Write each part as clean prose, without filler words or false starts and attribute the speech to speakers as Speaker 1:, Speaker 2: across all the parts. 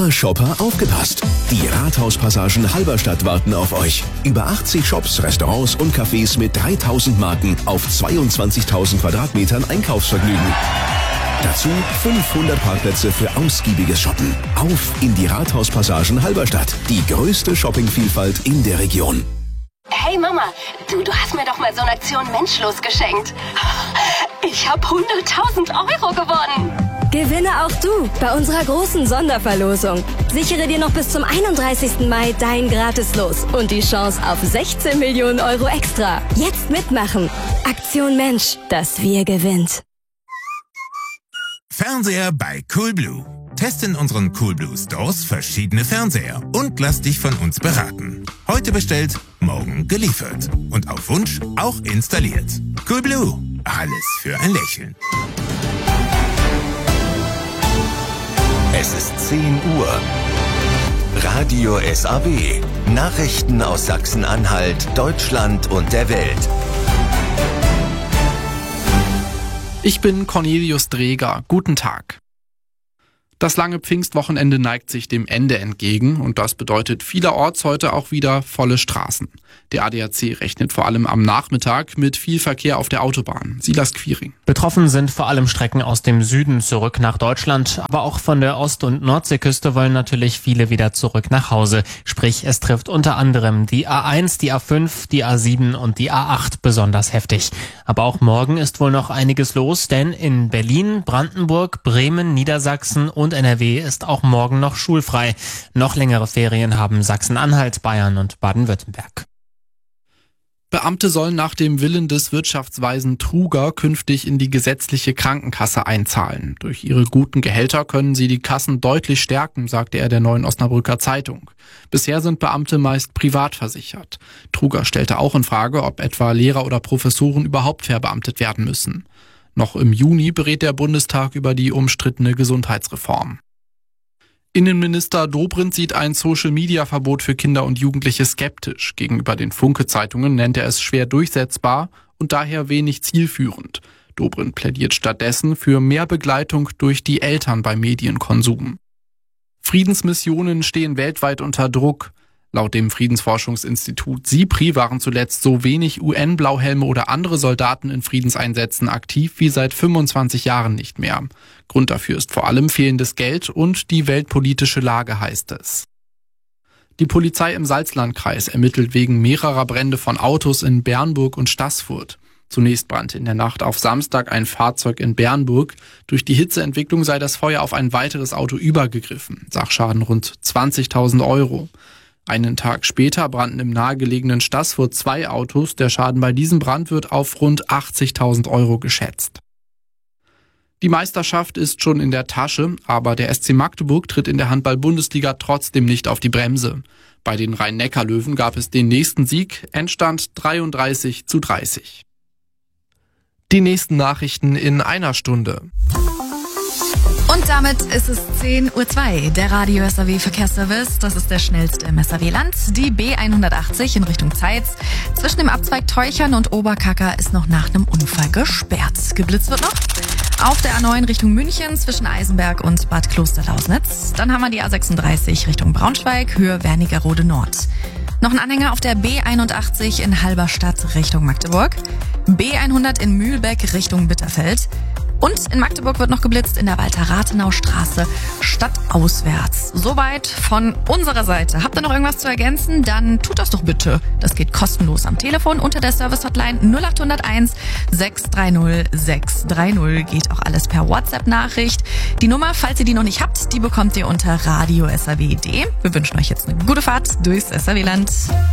Speaker 1: Aber Shopper, aufgepasst! Die Rathauspassagen Halberstadt warten auf euch. Über 80 Shops, Restaurants und Cafés mit 3000 Marken auf 22.000 Quadratmetern Einkaufsvergnügen. Dazu 500 Parkplätze für ausgiebiges Shoppen. Auf in die Rathauspassagen Halberstadt. Die größte Shoppingvielfalt in der Region.
Speaker 2: Hey Mama, du hast mir doch mal so eine Aktion Menschlos geschenkt. Ich habe 100.000 Euro gewonnen.
Speaker 3: Gewinne auch du bei unserer großen Sonderverlosung. Sichere dir noch bis zum 31. Mai dein Gratislos und die Chance auf 16 Millionen Euro extra. Jetzt mitmachen. Aktion Mensch, das Wir gewinnt.
Speaker 4: Fernseher bei Coolblue. Teste in unseren Coolblue Stores verschiedene Fernseher und lass dich von uns beraten. Heute bestellt, morgen geliefert. Und auf Wunsch auch installiert. Coolblue. Alles für ein Lächeln.
Speaker 5: Es ist 10 Uhr. Radio SAW. Nachrichten aus Sachsen-Anhalt, Deutschland und der Welt.
Speaker 6: Ich bin Cornelius Dreger. Guten Tag. Das lange Pfingstwochenende neigt sich dem Ende entgegen und das bedeutet vielerorts heute auch wieder volle Straßen. Der ADAC rechnet vor allem am Nachmittag mit viel Verkehr auf der Autobahn. Silas Quiring.
Speaker 7: Betroffen sind vor allem Strecken aus dem Süden zurück nach Deutschland, aber auch von der Ost- und Nordseeküste wollen natürlich viele wieder zurück nach Hause. Sprich, es trifft unter anderem die A1, die A5, die A7 und die A8 besonders heftig. Aber auch morgen ist wohl noch einiges los, denn in Berlin, Brandenburg, Bremen, Niedersachsen und NRW ist auch morgen noch schulfrei. Noch längere Ferien haben Sachsen-Anhalt, Bayern und Baden-Württemberg.
Speaker 6: Beamte sollen nach dem Willen des Wirtschaftsweisen Truger künftig in die gesetzliche Krankenkasse einzahlen. Durch ihre guten Gehälter können sie die Kassen deutlich stärken, sagte er der Neuen Osnabrücker Zeitung. Bisher sind Beamte meist privat versichert. Truger stellte auch in Frage, ob etwa Lehrer oder Professoren überhaupt verbeamtet werden müssen. Noch im Juni berät der Bundestag über die umstrittene Gesundheitsreform. Innenminister Dobrindt sieht ein Social-Media-Verbot für Kinder und Jugendliche skeptisch. Gegenüber den Funke-Zeitungen nennt er es schwer durchsetzbar und daher wenig zielführend. Dobrindt plädiert stattdessen für mehr Begleitung durch die Eltern beim Medienkonsum. Friedensmissionen stehen weltweit unter Druck. Laut dem Friedensforschungsinstitut SIPRI waren zuletzt so wenig UN-Blauhelme oder andere Soldaten in Friedenseinsätzen aktiv wie seit 25 Jahren nicht mehr. Grund dafür ist vor allem fehlendes Geld und die weltpolitische Lage, heißt es. Die Polizei im Salzlandkreis ermittelt wegen mehrerer Brände von Autos in Bernburg und Staßfurt. Zunächst brannte in der Nacht auf Samstag ein Fahrzeug in Bernburg. Durch die Hitzeentwicklung sei das Feuer auf ein weiteres Auto übergegriffen. Sachschaden rund 20.000 Euro. Einen Tag später brannten im nahegelegenen Staßfurt 2 Autos. Der Schaden bei diesem Brand wird auf rund 80.000 Euro geschätzt. Die Meisterschaft ist schon in der Tasche, aber der SC Magdeburg tritt in der Handball-Bundesliga trotzdem nicht auf die Bremse. Bei den Rhein-Neckar-Löwen gab es den nächsten Sieg, Endstand 33:30. Die nächsten Nachrichten in einer Stunde.
Speaker 8: Und damit ist es 10:02 Uhr. Der Radio SAW Verkehrsservice, das ist der schnellste im SAW-Land. Die B180 in Richtung Zeitz. Zwischen dem Abzweig Teuchern und Oberkacker ist noch nach einem Unfall gesperrt. Geblitzt wird noch. Auf der A9 Richtung München zwischen Eisenberg und Bad Klosterlausnitz. Dann haben wir die A36 Richtung Braunschweig, Höhe Wernigerode Nord. Noch ein Anhänger auf der B81 in Halberstadt Richtung Magdeburg. B100 in Mühlbeck Richtung Bitterfeld. Und in Magdeburg wird noch geblitzt in der Walter-Rathenau-Straße stadtauswärts. Soweit von unserer Seite. Habt ihr noch irgendwas zu ergänzen? Dann tut das doch bitte. Das geht kostenlos am Telefon unter der Service-Hotline 0801 630 630. Geht auch alles per WhatsApp-Nachricht. Die Nummer, falls ihr die noch nicht habt, die bekommt ihr unter radio.saw.de. Wir wünschen euch jetzt eine gute Fahrt durchs SAW-Land.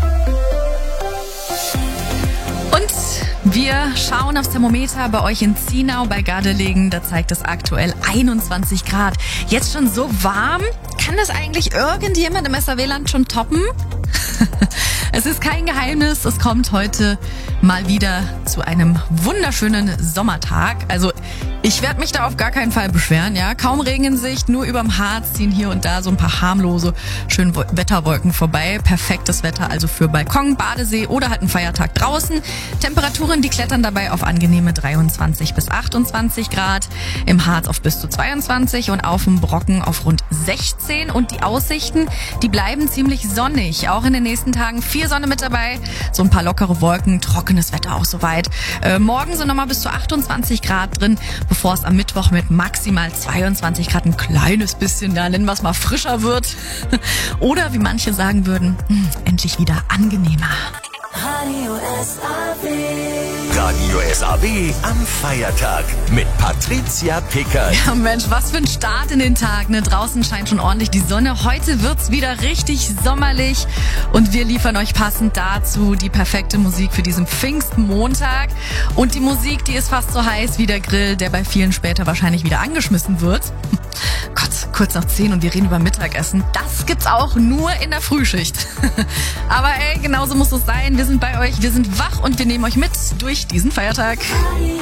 Speaker 8: Und wir schauen aufs Thermometer bei euch in Zienau bei Gardelegen. Da zeigt es aktuell 21 Grad. Jetzt schon so warm? Kann das eigentlich irgendjemand im SAW-Land schon toppen? Es ist kein Geheimnis. Es kommt heute mal wieder zu einem wunderschönen Sommertag. Also Ich werde mich da auf gar keinen Fall beschweren, ja. Kaum Regen in Sicht, nur überm Harz ziehen hier und da so ein paar harmlose, schöne Wetterwolken vorbei. Perfektes Wetter also für Balkon, Badesee oder halt einen Feiertag draußen. Temperaturen, die klettern dabei auf angenehme 23 bis 28 Grad. Im Harz auf bis zu 22 und auf dem Brocken auf rund 16. Und die Aussichten, die bleiben ziemlich sonnig. Auch in den nächsten Tagen viel Sonne mit dabei. So ein paar lockere Wolken, trockenes Wetter auch soweit. Morgen sind nochmal bis zu 28 Grad drin, bevor es am Mittwoch mit maximal 22 Grad ein kleines bisschen, da nennen wir es mal, frischer wird. Oder wie manche sagen würden, endlich wieder angenehmer.
Speaker 5: Radio SAW. Radio SAW am Feiertag mit Patricia Pickert.
Speaker 8: Ja Mensch, was für ein Start in den Tag, ne? Draußen scheint schon ordentlich die Sonne. Heute wird's wieder richtig sommerlich und wir liefern euch passend dazu die perfekte Musik für diesen Pfingstmontag. Und die Musik, die ist fast so heiß wie der Grill, der bei vielen später wahrscheinlich wieder angeschmissen wird. Gott, kurz nach 10 und wir reden über Mittagessen. Das gibt's auch nur in der Frühschicht. Aber ey, genauso muss es sein. Wir sind bei euch, wir sind wach und wir nehmen euch mit durch diesen Feiertag.